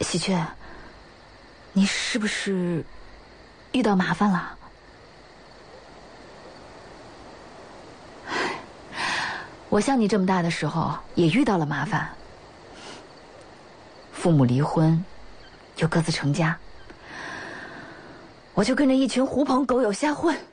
喜鹊，你是不是遇到麻烦了？我像你这么大的时候也遇到了麻烦，父母离婚，又各自成家，我就跟着一群狐朋狗友瞎混。